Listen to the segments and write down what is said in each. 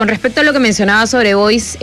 Con respecto a lo que mencionaba sobre Boys,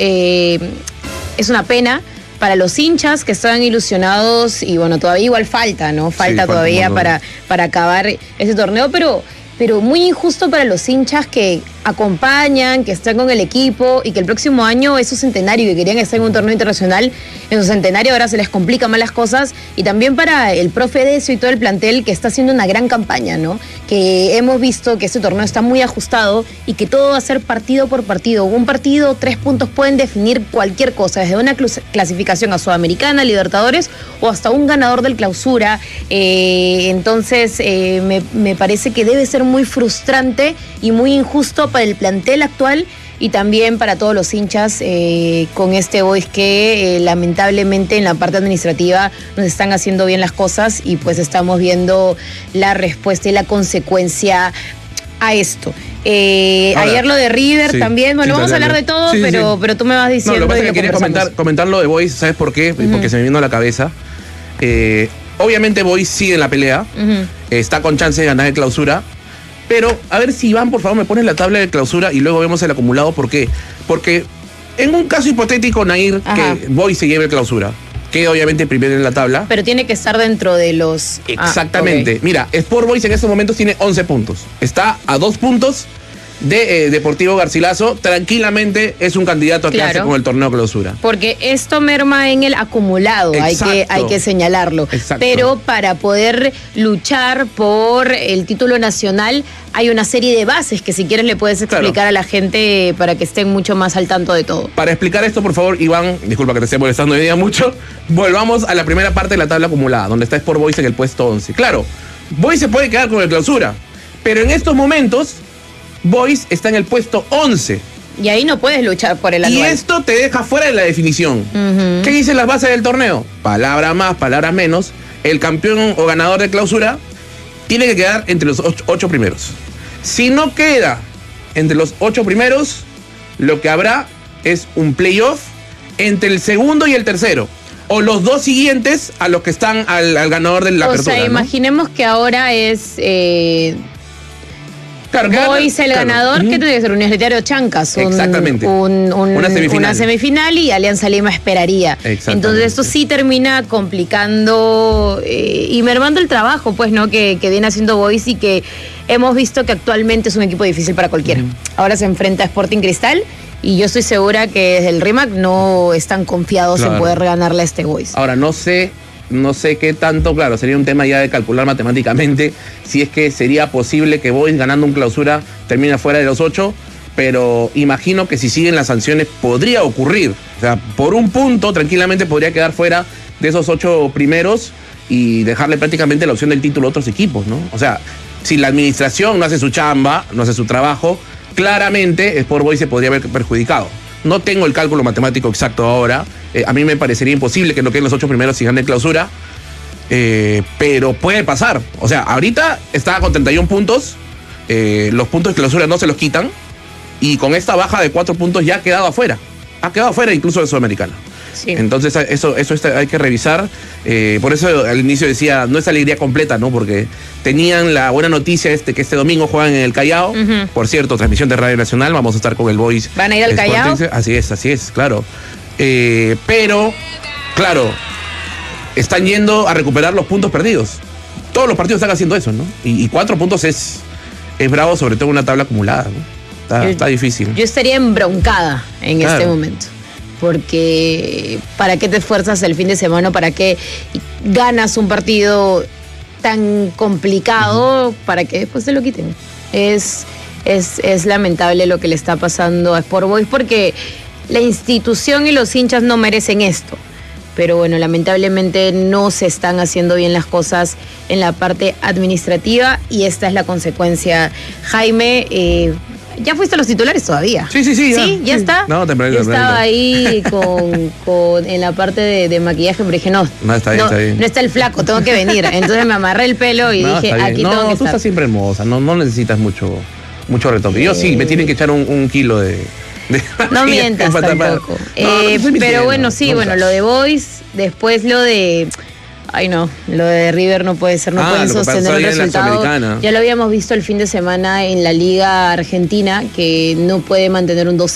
es una pena para los hinchas que estaban ilusionados y bueno, todavía igual falta, ¿no? Falta todavía para acabar ese torneo, pero muy injusto para los hinchas que acompañan, que están con el equipo y que el próximo año es su centenario y que querían estar en un torneo internacional en su centenario, ahora se les complican más las cosas, y también para el profe Decio y todo el plantel que está haciendo una gran campaña, ¿no? Que hemos visto que este torneo está muy ajustado y que todo va a ser partido por partido. Un partido, 3 puntos pueden definir cualquier cosa, desde una clasificación a Sudamericana, Libertadores o hasta un ganador del Clausura. Entonces me parece que debe ser muy frustrante y muy injusto para el plantel actual y también para todos los hinchas con este Boys que lamentablemente en la parte administrativa nos están haciendo bien las cosas y pues estamos viendo la respuesta y la consecuencia a esto. Ahora, ayer lo de River también, bueno, vamos a hablar de todo, pero tú me vas diciendo. No, lo que pasa es que quería comentar lo de Boys, ¿sabes por qué? Porque se me vino a la cabeza. Obviamente Boys sigue en la pelea, está con chance de ganar el Clausura. Pero, a ver si Iván, por favor, me pones la tabla de Clausura y luego vemos el acumulado. ¿Por qué? Porque en un caso hipotético, Nair, que Boys se lleve el Clausura, que obviamente primero en la tabla. Pero tiene que estar dentro de los... Exactamente. Okay. Mira, Sport Boys en estos momentos tiene 11 puntos. Está a 2 puntos de Deportivo Garcilaso. Tranquilamente es un candidato a quedarse con el torneo Clausura. Porque esto merma en el acumulado, hay que señalarlo. Exacto. Pero para poder luchar por el título nacional hay una serie de bases que si quieres le puedes explicar a la gente para que estén mucho más al tanto de todo. Para explicar esto, por favor, Iván, disculpa que te esté molestando hoy día mucho, volvamos a la primera parte de la tabla acumulada, donde está Sport Boys en el puesto 11. Claro, Boys se puede quedar con el Clausura, pero en estos momentos Boys está en el puesto 11. Y ahí no puedes luchar por el anual. Y esto te deja fuera de la definición. ¿Qué dicen las bases del torneo? Palabras más, palabras menos. El campeón o ganador de Clausura tiene que quedar entre los 8 primeros. Si no queda entre los 8 primeros, lo que habrá es un playoff entre el segundo y el tercero. O los dos siguientes a los que están al ganador de la apertura. O sea, imaginemos que ahora es... Boys el ganador, que tiene que ser Universitario Chancas. Exactamente. Una semifinal y Alianza Lima esperaría. Entonces esto sí termina complicando y mermando el trabajo, pues, ¿no? Que viene haciendo Boys y que hemos visto que actualmente es un equipo difícil para cualquiera. Ahora se enfrenta a Sporting Cristal y yo estoy segura que desde el RIMAC no están confiados en poder ganarle a este Boys. Ahora, no sé qué tanto, claro, sería un tema ya de calcular matemáticamente si es que sería posible que Boys ganando un Clausura termine fuera de los 8, pero imagino que si siguen las sanciones podría ocurrir. O sea, por un punto tranquilamente podría quedar fuera de esos 8 primeros y dejarle prácticamente la opción del título a otros equipos, ¿no? O sea, si la administración no hace su chamba, no hace su trabajo, claramente Sport Boys se podría haber perjudicado. No tengo el cálculo matemático exacto ahora. A mí me parecería imposible que no queden los 8 primeros si ganen Clausura. Pero puede pasar. O sea, ahorita está con 31 puntos. Los puntos de Clausura no se los quitan. Y con esta baja de 4 puntos ya ha quedado afuera. Ha quedado afuera incluso de Sudamericana. Sí. Entonces eso hay que revisar. Por eso al inicio decía, no es alegría completa, ¿no? Porque tenían la buena noticia que este domingo juegan en el Callao. Por cierto, transmisión de Radio Nacional, vamos a estar con el Boys. ¿Van a ir al Callao? Así es, claro. Pero, claro, están yendo a recuperar los puntos perdidos. Todos los partidos están haciendo eso, ¿no? Y 4 puntos es bravo, sobre todo en una tabla acumulada, ¿no? Está difícil. Yo estaría embroncada en este momento. Porque ¿para qué te esfuerzas el fin de semana? ¿Para qué ganas un partido tan complicado? Para que después se lo quiten. Es lamentable lo que le está pasando a Sport Boys porque la institución y los hinchas no merecen esto. Pero bueno, lamentablemente no se están haciendo bien las cosas en la parte administrativa y esta es la consecuencia. Jaime, ¿ya fuiste a los titulares todavía? Sí. ¿Sí? ¿Ya está? No, temprano. Yo estaba ahí en la parte de maquillaje, pero dije, no, está bien. No está el flaco, tengo que venir. Entonces me amarré el pelo y dije, aquí tengo que estar. Tú estás siempre hermosa, no necesitas mucho retoque. Yo sí, me tienen que echar un kilo de no mientas tampoco. Pero bueno, sí, lo de Boys, después lo de... Ay, no, lo de River no puede ser, no pueden sostener el resultado. Ya lo habíamos visto el fin de semana en la Liga Argentina, que no puede mantener un 2-0.